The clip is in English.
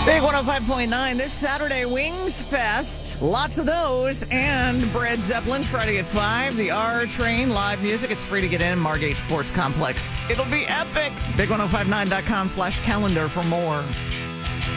Big 105.9 this Saturday, Wings Fest. Lots of those. And Brad Zeppelin Friday at 5. The R Train live music. It's free to get in. Margate Sports Complex. It'll be epic. Big1059.com/calendar for more.